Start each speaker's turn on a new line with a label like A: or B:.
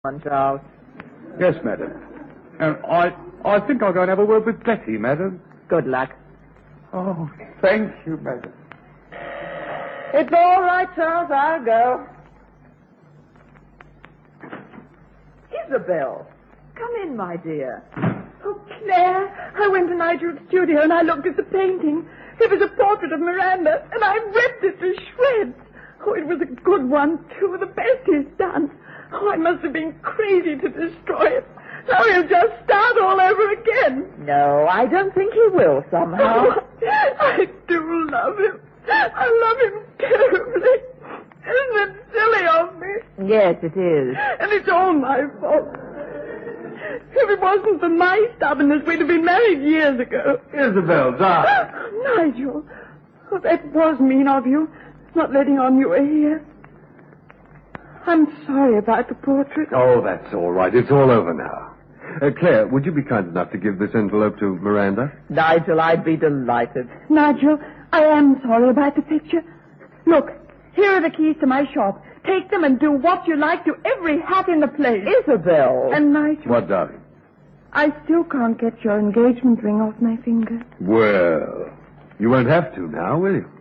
A: on, Charles.
B: Yes, madam. I think I'll go and have a word with Betty, madam.
A: Good luck.
B: Oh, thank you, madam.
A: It's all right, Charles. I'll go. Isabel, come in, my dear.
C: Oh, Claire, I went to Nigel's studio and I looked at the painting. It was a portrait of Miranda, and I ripped it to shreds. Oh, it was a good one, too, the best he's done. Oh, I must have been crazy to destroy it. Now he'll just start all over again.
A: No, I don't think he will somehow.
C: Oh, I do love him. I love him terribly. Isn't it silly of me?
A: Yes, it is.
C: And it's all my fault. If it wasn't for my stubbornness, we'd have been married years ago.
B: Isabel, darling.
C: Nigel, oh, that was mean of you, not letting on you were here. I'm sorry about the portrait.
B: Oh, that's all right. It's all over now. Claire, would you be kind enough to give this envelope to Miranda?
A: Nigel, I'd be delighted.
C: Nigel, I am sorry about the picture. Look, here are the keys to my shop. Take them and do what you like to every hat in the place.
A: Isabel.
C: And Nigel,
B: What, darling?
C: I still can't get your engagement ring off my finger.
B: Well, you won't have to now, will you?